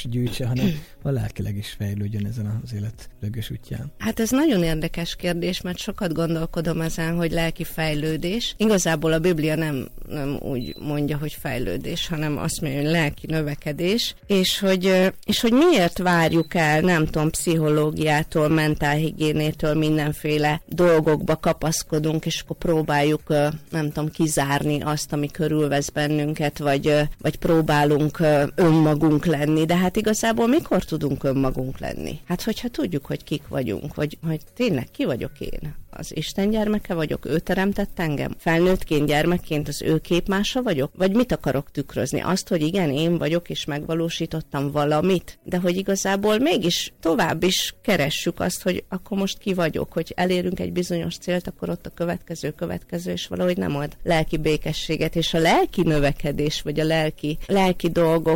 gyűjtse, hanem a lelkileg is fejlődjön ezen az élet lögös útján. Hát ez nagyon érdekes kérdés, mert sokat gondolkodom ezen, hogy lelki fejlődés. Igazából a Biblia nem úgy mondja, hogy fejlődés, hanem azt mondja, hogy lelki növekedés, és hogy miért várjuk el, nem tudom, pszichológiától, mentálhigiénétől mindenféle dolgokba kapaszkodunk, és akkor próbáljuk, nem tudom, kizárni azt, ami körülvesz bennünket, vagy próbálunk önmagunk lenni, de hát igazából mikor tudunk önmagunk lenni? Hát hogyha tudjuk, hogy kik vagyunk, hogy tényleg ki vagyok én? Az Isten gyermeke vagyok, ő teremtett engem? Felnőttként, gyermekként az ő képmása vagyok? Vagy mit akarok tükrözni? Azt, hogy igen, én vagyok, és megvalósítottam valamit, de hogy igazából mégis tovább is keressük azt, hogy akkor most ki vagyok, hogy elérünk egy bizonyos célt, akkor ott a következő, és valahogy nem ad lelki békességet, és a lelki növekedés, vagy a lelki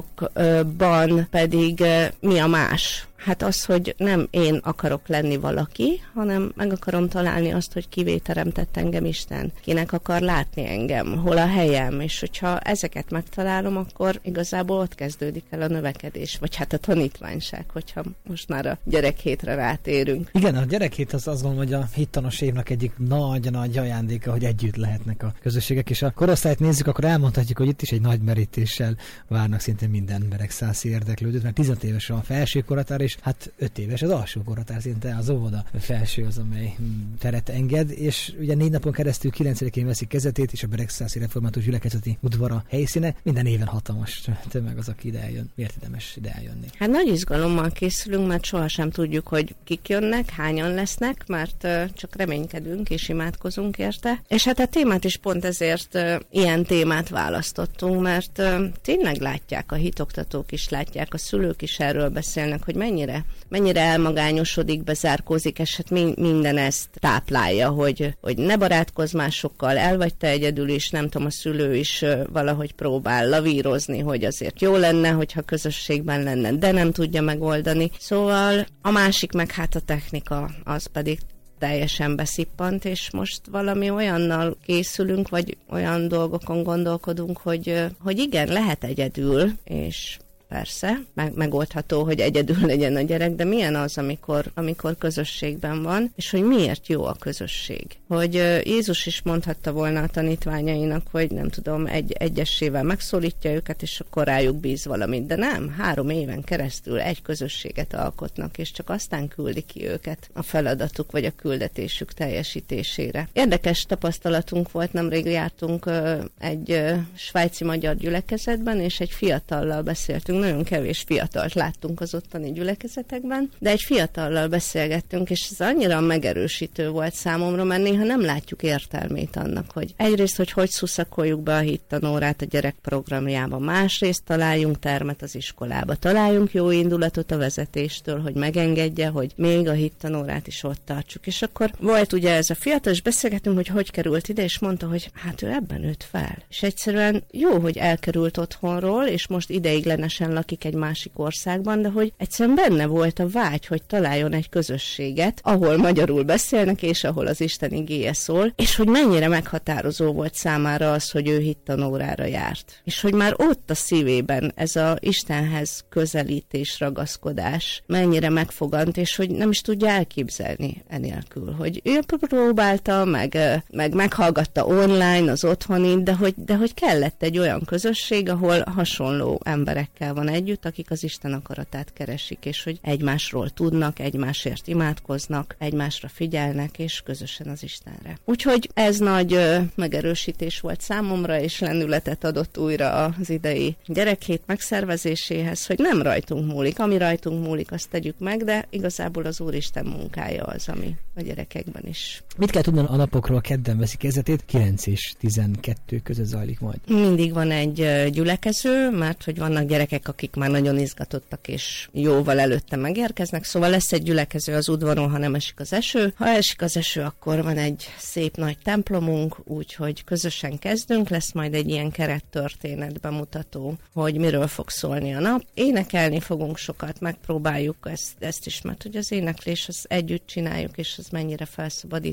dolgokban pedig mi a más? Hát az, hogy nem én akarok lenni valaki, hanem meg akarom találni azt, hogy kivé teremtett engem Isten, kinek akar látni engem, hol a helyem, és hogyha ezeket megtalálom, akkor igazából ott kezdődik el a növekedés, vagy hát a tanítványság, hogyha most már a gyerekhétre rátérünk. Igen, a gyerekhét az azt gondolom, hogy a hittanos évnek egyik nagy ajándéka, hogy együtt lehetnek a közösségek, és a korosztályt nézzük, akkor elmondhatjuk, hogy itt is egy nagy merítéssel várnak szinte minden emberek 100 érdeklődőt, mert 15 éves a felső korhatár, és hát 5 éves az alsó korhatár, szinte az óvoda felső az, amely teret enged, és ugye 4 napon keresztül 9-én veszik kezetét, és a Beregszászi Református Gyülekezeti udvara helyszíne, minden éven hatalmas tömeg az, aki ide eljön. Miért érdemes ide eljönni? Hát nagy izgalommal készülünk, mert sohasem tudjuk, hogy kik jönnek, hányan lesznek, mert csak reménykedünk és imádkozunk érte. És hát a témát is pont ezért ilyen témát választottunk, mert tényleg látják, a hitoktatók is látják, a szülők is erről beszélnek, hogy mennyire elmagányosodik, bezárkózik, és hát minden ezt táplálja, hogy ne barátkozz másokkal, el vagy te egyedül is, nem tudom, a szülő is valahogy próbál lavírozni, hogy azért jó lenne, hogyha közösségben lenne, de nem tudja megoldani. Szóval a másik meg hát a technika, az pedig teljesen beszippant, és most valami olyannal készülünk, vagy olyan dolgokon gondolkodunk, hogy igen, lehet egyedül, és persze, megoldható, hogy egyedül legyen a gyerek, de milyen az, amikor közösségben van, és hogy miért jó a közösség. Hogy Jézus is mondhatta volna a tanítványainak, hogy nem tudom, egyesével megszólítja őket, és akkor rájuk bíz valamit, de nem, 3 éven keresztül egy közösséget alkotnak, és csak aztán küldi ki őket a feladatuk, vagy a küldetésük teljesítésére. Érdekes tapasztalatunk volt, nemrég jártunk egy svájci magyar gyülekezetben, és egy fiatallal beszéltünk, nagyon kevés fiatalt láttunk az ottani gyülekezetekben, de egy fiatallal beszélgettünk, és ez annyira megerősítő volt számomra, mert néha nem látjuk értelmét annak, hogy egyrészt, hogy szuszakoljuk be a hittanórát a gyerek programjába, másrészt találjunk termet az iskolába, találjunk jó indulatot a vezetéstől, hogy megengedje, hogy még a hittanórát is ott tartsuk. És akkor volt ugye ez a fiatal, és beszélgettünk, hogy került ide, és mondta, hogy hát ő ebben nőtt fel. És egyszerűen jó, hogy elkerült otthonról, és most ideiglenesen lakik egy másik országban, de hogy egyszerűen benne volt a vágy, hogy találjon egy közösséget, ahol magyarul beszélnek, és ahol az Isten igéje szól, és hogy mennyire meghatározó volt számára az, hogy ő hittanórára járt. És hogy már ott a szívében ez a Istenhez közelítés, ragaszkodás mennyire megfogant, és hogy nem is tudja elképzelni enélkül, hogy ő próbálta, meg meghallgatta online az otthonit, de hogy kellett egy olyan közösség, ahol hasonló emberekkel van együtt, akik az Isten akaratát keresik, és hogy egymásról tudnak, egymásért imádkoznak, egymásra figyelnek, és közösen az Istenre. Úgyhogy ez nagy megerősítés volt számomra, és lendületet adott újra az idei gyerekhét megszervezéséhez, hogy nem rajtunk múlik. Ami rajtunk múlik, azt tegyük meg, de igazából az Úristen munkája az, ami a gyerekekben is. Mit kell tudni a napokról? Kedden veszi kezdetét, 9 és 12 között zajlik majd. Mindig van egy gyülekező, mert hogy vannak gyerekek, akik már nagyon izgatottak, és jóval előtte megérkeznek, szóval lesz egy gyülekező az udvaron, ha nem esik az eső. Ha esik az eső, akkor van egy szép nagy templomunk, úgyhogy közösen kezdünk, lesz majd egy ilyen kerettörténet bemutató, hogy miről fog szólni a nap. Énekelni fogunk sokat, megpróbáljuk ezt is, mert hogy az éneklés az együtt csináljuk, és az mennyire felszabadító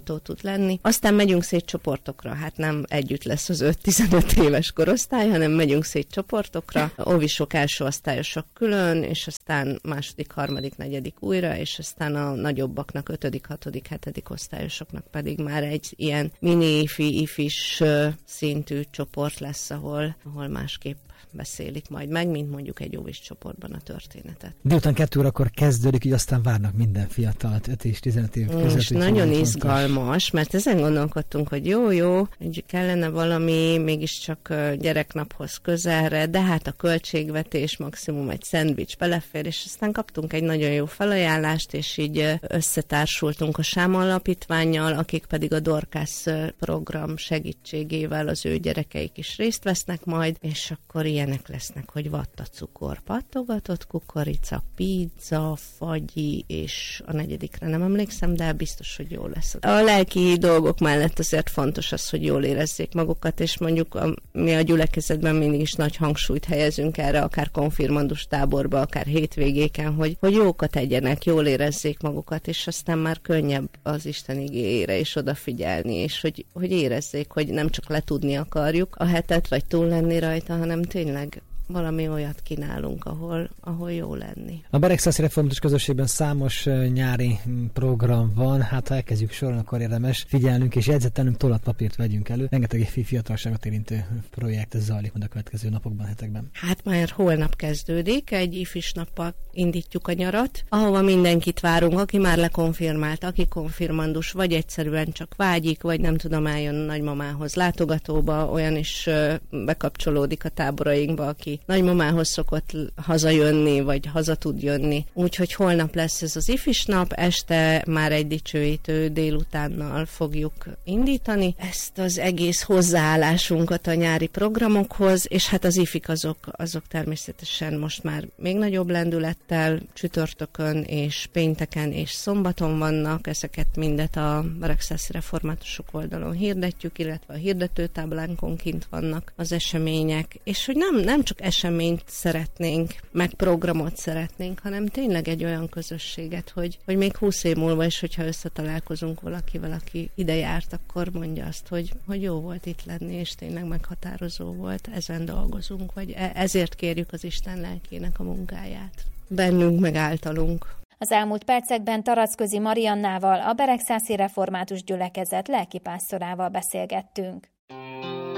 látható tud lenni. Aztán megyünk szét csoportokra, hát nem együtt lesz az 5-15 éves korosztály, hanem megyünk szét csoportokra, óvisok, első osztályosok külön, és aztán második, harmadik, negyedik újra, és aztán a nagyobbaknak 5., 6., 7. osztályosoknak pedig már egy ilyen mini ifis szintű csoport lesz, ahol másképp beszélik majd meg, mint mondjuk egy óvis csoportban a történetet. Délután 2 órakor kezdődik, így aztán várnak minden fiatalt, 5 és 15 év között. És nagyon izgalmas, mert ezen gondolkodtunk, hogy jó, hogy kellene valami mégiscsak gyereknaphoz közelre, de hát a költségvetés maximum egy szendvics belefér, és aztán kaptunk egy nagyon jó felajánlást, és így összetársultunk a Sám Alapítvánnyal, akik pedig a Dorkász program segítségével az ő gyerekeik is részt vesznek majd, és akkor ilyenek lesznek, hogy vattacukor, pattogatott kukorica, pizza, fagyi, és a 4. nem emlékszem, de biztos, hogy jó lesz. A lelki dolgok mellett azért fontos az, hogy jól érezzék magukat, és mondjuk mi a gyülekezetben mindig is nagy hangsúlyt helyezünk erre, akár konfirmandus táborba, akár hétvégéken, hogy jókat tegyenek, jól érezzék magukat, és aztán már könnyebb az Isten igéjére is odafigyelni, és hogy érezzék, hogy nem csak letudni akarjuk a hetet, vagy túl lenni rajta, hanem tényleg valami olyat kínálunk, ahol jó lenni. A Beregszászi Református Közösségben számos nyári program van, hát ha elkezdjük sorolni, akkor érdemes figyelnünk és jegyzetelnünk, tollat, vegyünk elő. Rengeteg fiatalságot érintő projekt zajlik majd a következő napokban, hetekben. Hát már holnap kezdődik, egy ifis nappal indítjuk a nyarat, ahova mindenkit várunk, aki már lekonfirmált, aki konfirmandus, vagy egyszerűen csak vágyik, vagy nem tudom, eljön a nagymamához látogatóba, olyan is bekapcsolódik a táborainkba, aki nagymamához szokott hazajönni, vagy haza tud jönni. Úgyhogy holnap lesz ez az ifis nap, este már egy dicsőítő délutánnal fogjuk indítani ezt az egész hozzáállásunkat a nyári programokhoz, és hát az ifik azok természetesen most már még nagyobb lendülettel csütörtökön és pénteken és szombaton vannak, ezeket mindet a Beregszászi Reformátusok oldalon hirdetjük, illetve a hirdetőtáblánkon kint vannak az események, és hogy nem csak eseményt szeretnénk, meg programot szeretnénk, hanem tényleg egy olyan közösséget, hogy még 20 év múlva is, hogyha összetalálkozunk valakivel, aki ide járt, akkor mondja azt, hogy jó volt itt lenni, és tényleg meghatározó volt, ezen dolgozunk, vagy ezért kérjük az Isten lelkének a munkáját. Bennünk, meg általunk. Az elmúlt percekben Taracközi Mariannával, a Beregszászi Református Gyülekezet lelkipásztorával beszélgettünk.